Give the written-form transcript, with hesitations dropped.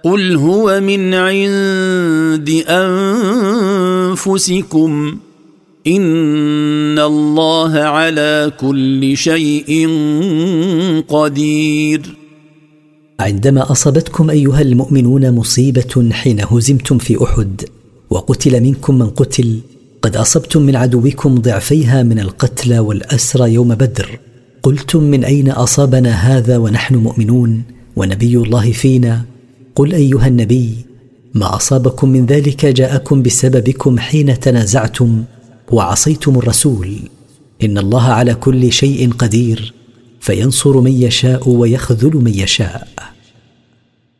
قل هو من عند أنفسكم إن الله على كل شيء قدير. عندما أصابتكم أيها المؤمنون مصيبة حين هزمتم في أحد وقتل منكم من قتل، قد أصبتم من عدوكم ضعفيها من القتلى والأسرى يوم بدر، قلتم من أين أصابنا هذا ونحن مؤمنون ونبي الله فينا؟ قل أيها النبي ما أصابكم من ذلك جاءكم بسببكم حين تنازعتم وعصيتم الرسول، إن الله على كل شيء قدير، فينصر من يشاء ويخذل من يشاء.